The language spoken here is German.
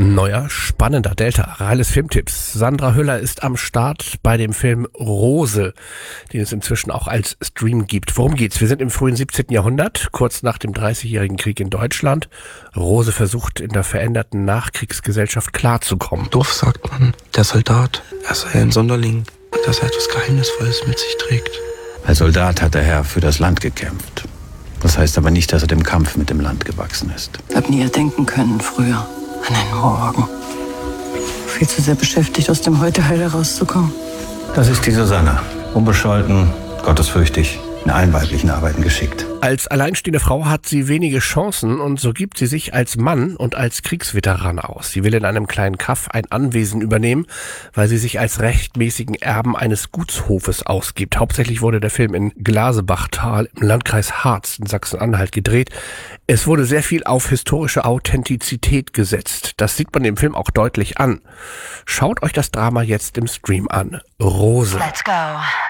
Neuer, spannender Delta. Rheiles Filmtipps. Sandra Hüller ist am Start bei dem Film Rose, den es inzwischen auch als Stream gibt. Worum geht's? Wir sind im frühen 17. Jahrhundert, kurz nach dem 30-jährigen Krieg in Deutschland. Rose versucht in der veränderten Nachkriegsgesellschaft klarzukommen. Im Dorf sagt man, der Soldat, er sei ein Sonderling, dass er etwas Geheimnisvolles mit sich trägt. Als Soldat hat der Herr für das Land gekämpft. Das heißt aber nicht, dass er dem Kampf mit dem Land gewachsen ist. Ich hab nie denken können früher an einen Morgen. Viel zu sehr beschäftigt, aus dem Heute-Heil herauszukommen. Das ist die Susanne. Unbescholten, gottesfürchtig, in allen weiblichen Arbeiten geschickt. Als alleinstehende Frau hat sie wenige Chancen und so gibt sie sich als Mann und als Kriegsveteran aus. Sie will in einem kleinen Kaff ein Anwesen übernehmen, weil sie sich als rechtmäßigen Erben eines Gutshofes ausgibt. Hauptsächlich wurde der Film in Glasebachtal im Landkreis Harz in Sachsen-Anhalt gedreht. Es wurde sehr viel auf historische Authentizität gesetzt. Das sieht man im Film auch deutlich an. Schaut euch das Drama jetzt im Stream an. Rose. Let's go.